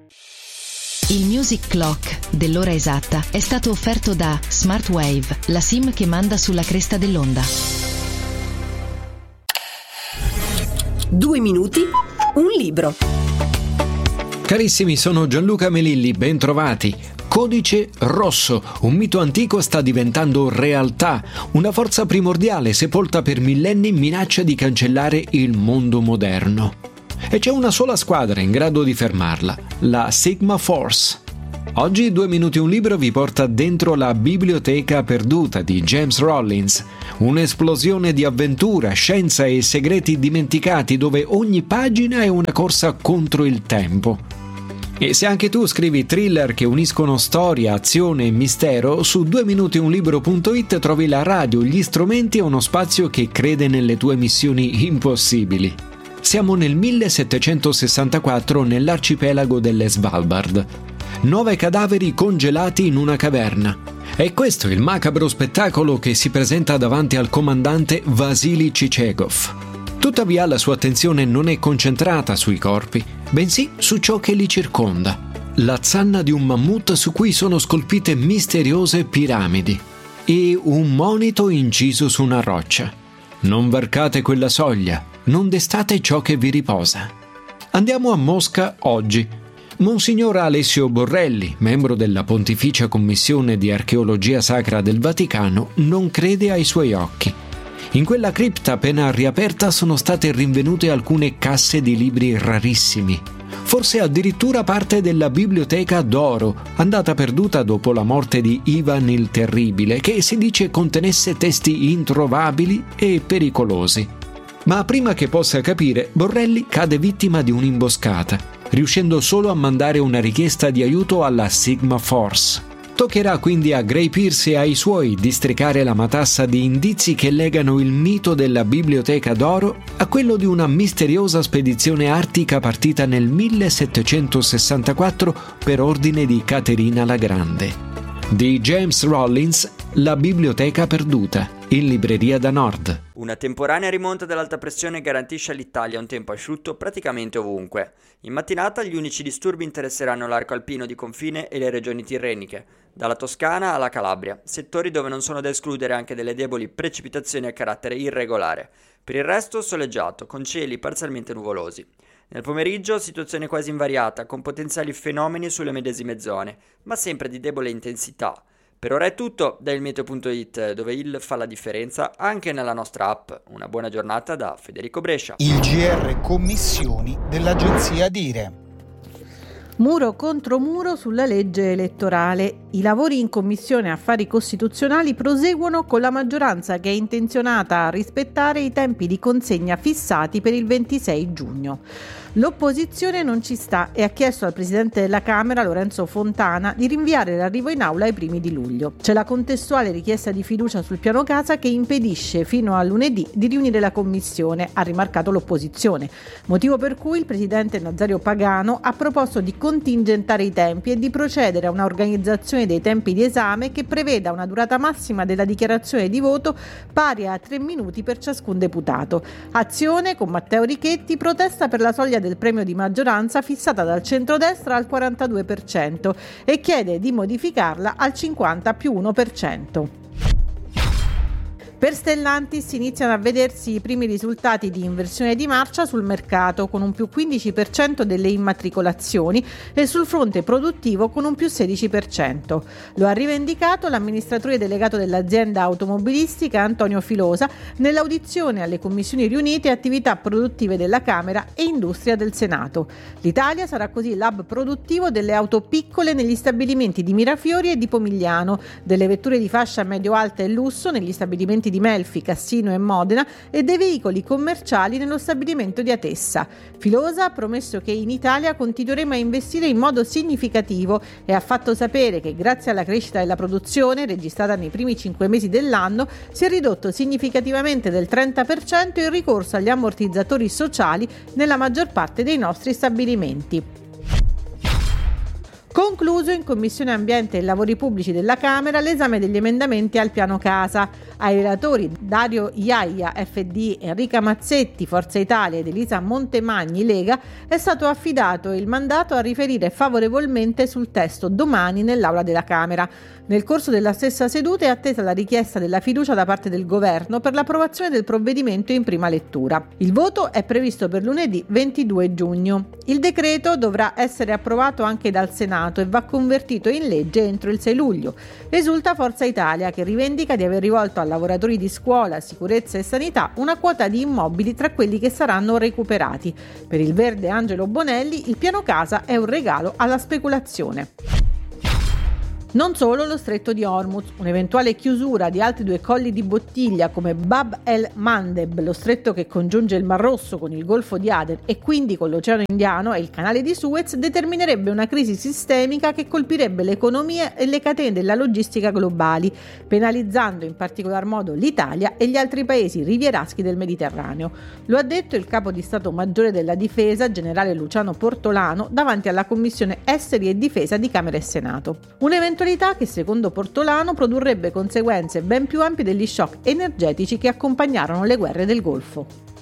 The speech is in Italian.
Il Music Clock dell'ora esatta è stato offerto da Smartwave, la SIM che manda sulla cresta dell'onda. 2 minuti, un libro. Carissimi, sono Gianluca Melilli, bentrovati. Codice rosso, un mito antico sta diventando realtà. Una forza primordiale sepolta per millenni minaccia di cancellare il mondo moderno. E c'è una sola squadra in grado di fermarla, la Sigma Force. Oggi 2 minuti un libro vi porta dentro la biblioteca perduta di James Rollins, un'esplosione di avventura, scienza e segreti dimenticati dove ogni pagina è una corsa contro il tempo. E se anche tu scrivi thriller che uniscono storia, azione e mistero, su 2minutiunlibro.it trovi la radio, gli strumenti e uno spazio che crede nelle tue missioni impossibili. Siamo nel 1764 nell'arcipelago delle Svalbard. 9 cadaveri congelati in una caverna. È questo il macabro spettacolo che si presenta davanti al comandante Vasily Chichegov. Tuttavia la sua attenzione non è concentrata sui corpi, bensì su ciò che li circonda. La zanna di un mammut su cui sono scolpite misteriose piramidi e un monito inciso su una roccia. Non varcate quella soglia, non destate ciò che vi riposa. Andiamo a Mosca oggi. Monsignor Alessio Borrelli, membro della Pontificia Commissione di Archeologia Sacra del Vaticano, non crede ai suoi occhi. In quella cripta appena riaperta sono state rinvenute alcune casse di libri rarissimi, forse addirittura parte della biblioteca d'oro, andata perduta dopo la morte di Ivan il Terribile, che si dice contenesse testi introvabili e pericolosi. Ma prima che possa capire, Borrelli cade vittima di un'imboscata, riuscendo solo a mandare una richiesta di aiuto alla Sigma Force. Toccherà quindi a Gray Pierce e ai suoi districare la matassa di indizi che legano il mito della Biblioteca d'Oro a quello di una misteriosa spedizione artica partita nel 1764 per ordine di Caterina la Grande. Di James Rollins, La Biblioteca perduta, in libreria da Nord. Una temporanea rimonta dell'alta pressione garantisce all'Italia un tempo asciutto praticamente ovunque. In mattinata gli unici disturbi interesseranno l'arco alpino di confine e le regioni tirreniche, dalla Toscana alla Calabria, settori dove non sono da escludere anche delle deboli precipitazioni a carattere irregolare. Per il resto soleggiato, con cieli parzialmente nuvolosi. Nel pomeriggio situazione quasi invariata, con potenziali fenomeni sulle medesime zone, ma sempre di debole intensità. Per ora è tutto da ilmeteo.it, dove il fa la differenza anche nella nostra app. Una buona giornata da Federico Brescia. Il GR Commissioni dell'agenzia Dire. Muro contro muro sulla legge elettorale. I lavori in Commissione Affari Costituzionali proseguono con la maggioranza che è intenzionata a rispettare i tempi di consegna fissati per il 26 giugno. L'opposizione non ci sta e ha chiesto al Presidente della Camera, Lorenzo Fontana, di rinviare l'arrivo in aula ai primi di luglio. C'è la contestuale richiesta di fiducia sul piano casa che impedisce fino a lunedì di riunire la Commissione, ha rimarcato l'opposizione. Motivo per cui il Presidente Nazario Pagano ha proposto di contingentare i tempi e di procedere a una organizzazione dei tempi di esame che preveda una durata massima della dichiarazione di voto pari a 3 minuti per ciascun deputato. Azione, con Matteo Richetti, protesta per la soglia del premio di maggioranza fissata dal centrodestra al 42% e chiede di modificarla al 50+1%. Per Stellantis iniziano a vedersi i primi risultati di inversione di marcia sul mercato, con un più 15% delle immatricolazioni e sul fronte produttivo con un più 16%. Lo ha rivendicato l'amministratore delegato dell'azienda automobilistica Antonio Filosa nell'audizione alle Commissioni riunite Attività Produttive della Camera e Industria del Senato. L'Italia sarà così l'hub produttivo delle auto piccole negli stabilimenti di Mirafiori e di Pomigliano, delle vetture di fascia medio-alta e lusso negli stabilimenti di Melfi, Cassino e Modena e dei veicoli commerciali nello stabilimento di Atessa. Filosa ha promesso che in Italia continueremo a investire in modo significativo e ha fatto sapere che grazie alla crescita della produzione registrata nei primi 5 mesi dell'anno si è ridotto significativamente del 30% il ricorso agli ammortizzatori sociali nella maggior parte dei nostri stabilimenti. Concluso in Commissione Ambiente e Lavori Pubblici della Camera l'esame degli emendamenti al piano casa. Ai relatori Dario Iaia, FD, Enrica Mazzetti, Forza Italia ed Elisa Montemagni, Lega, è stato affidato il mandato a riferire favorevolmente sul testo domani nell'Aula della Camera. Nel corso della stessa seduta è attesa la richiesta della fiducia da parte del Governo per l'approvazione del provvedimento in prima lettura. Il voto è previsto per lunedì 22 giugno. Il decreto dovrà essere approvato anche dal Senato e va convertito in legge entro il 6 luglio. Esulta Forza Italia, che rivendica di aver rivolto a lavoratori di scuola, sicurezza e sanità una quota di immobili tra quelli che saranno recuperati. Per il verde Angelo Bonelli il piano casa è un regalo alla speculazione. Non solo lo stretto di Hormuz, un'eventuale chiusura di altri 2 colli di bottiglia come Bab el-Mandeb, lo stretto che congiunge il Mar Rosso con il Golfo di Aden e quindi con l'Oceano Indiano e il Canale di Suez, determinerebbe una crisi sistemica che colpirebbe l'economia e le catene della logistica globali, penalizzando in particolar modo l'Italia e gli altri paesi rivieraschi del Mediterraneo. Lo ha detto il capo di Stato Maggiore della Difesa, generale Luciano Portolano, davanti alla Commissione Esteri e Difesa di Camera e Senato. Un'eventualità che secondo Portolano produrrebbe conseguenze ben più ampie degli shock energetici che accompagnarono le guerre del Golfo.